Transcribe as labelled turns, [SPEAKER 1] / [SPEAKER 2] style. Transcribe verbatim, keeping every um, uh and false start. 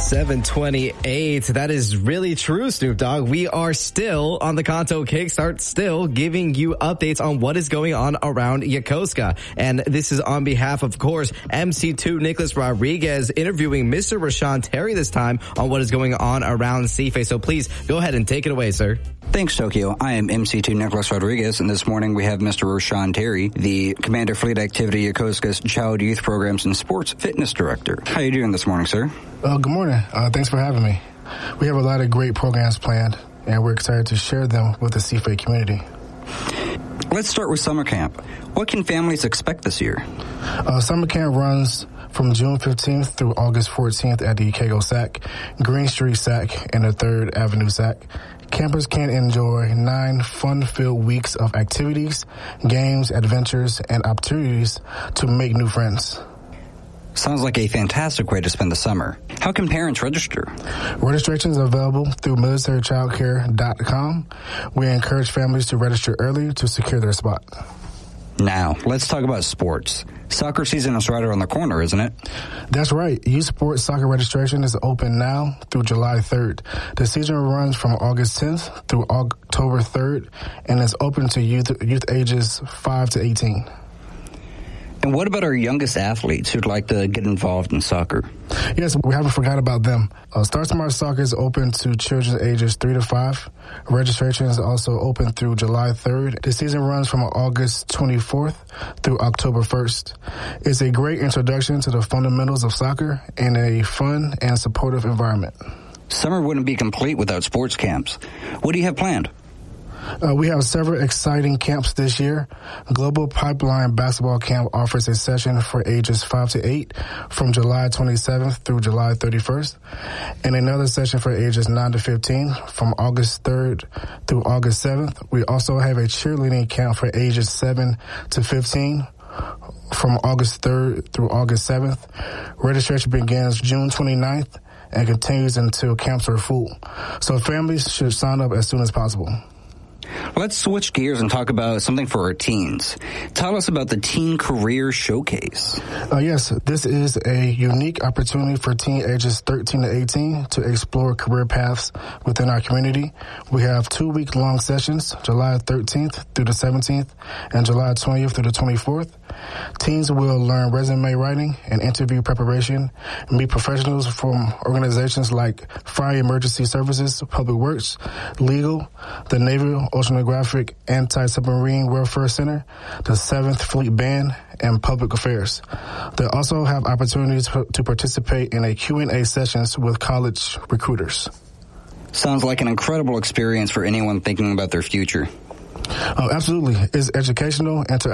[SPEAKER 1] seven twenty-eight. That is really true, Snoop Dogg. We are still on the Kanto Kickstart, still giving you updates on what is going on around Yokosuka. And this is on behalf, of course, M C two Nicholas Rodriguez interviewing Mister Rashawn Terry this time on what is going on around Sife. So please go ahead and take it away, sir.
[SPEAKER 2] Thanks, Tokyo. I am M C two Nicholas Rodriguez, and this morning we have Mister Rashawn Terry, the Commander Fleet Activity Yokosuka's Child Youth Programs and Sports Fitness Director. How are you doing this morning, sir?
[SPEAKER 3] Uh, good morning. Uh, thanks for having me. We have a lot of great programs planned, and we're excited to share them with the Sife community.
[SPEAKER 2] Let's start with summer camp. What can families expect this year?
[SPEAKER 3] Uh, summer camp runs from June fifteenth through August fourteenth at the Kago S A C, Green Street S A C, and the third Avenue S A C. Campers can enjoy nine fun-filled weeks of activities, games, adventures, and opportunities to make new friends.
[SPEAKER 2] Sounds like a fantastic way to spend the summer. How can parents register?
[SPEAKER 3] Registrations are available through military child care dot com. We encourage families to register early to secure their spot.
[SPEAKER 2] Now, let's talk about sports. Soccer season is right around the corner, isn't it?
[SPEAKER 3] That's right. Youth Sports Soccer registration is open now through July third. The season runs from August tenth through October third and is open to youth, youth ages five to eighteen.
[SPEAKER 2] And what about our youngest athletes who'd like to get involved in soccer?
[SPEAKER 3] Yes, we haven't forgot about them. Uh, Star Smart Soccer is open to children ages three to five. Registration is also open through July third. The season runs from August twenty-fourth through October first. It's a great introduction to the fundamentals of soccer in a fun and supportive environment.
[SPEAKER 2] Summer wouldn't be complete without sports camps. What do you have planned?
[SPEAKER 3] Uh, we have several exciting camps this year. Global Pipeline Basketball Camp offers a session for ages five to eight from July twenty-seventh through July thirty-first, and another session for ages nine to fifteen from August third through August seventh. We also have a cheerleading camp for ages seven to fifteen from August third through August seventh. Registration begins June twenty-ninth and continues until camps are full. So families should sign up as soon as possible.
[SPEAKER 2] Let's switch gears and talk about something for our teens. Tell us about the Teen Career Showcase.
[SPEAKER 3] Uh, yes, this is a unique opportunity for teen ages thirteen to eighteen to explore career paths within our community. We have two week-long sessions, July thirteenth through the seventeenth and July twentieth through the twenty-fourth. Teens will learn resume writing and interview preparation, meet professionals from organizations like Fire Emergency Services, Public Works, Legal, the Naval Oceanographic Anti-Submarine Warfare Center, the seventh Fleet Band, and Public Affairs. They also have opportunities to participate in a Q and A sessions with college recruiters.
[SPEAKER 2] Sounds like an incredible experience for anyone thinking about their future.
[SPEAKER 3] Oh, absolutely. It's educational, interactive,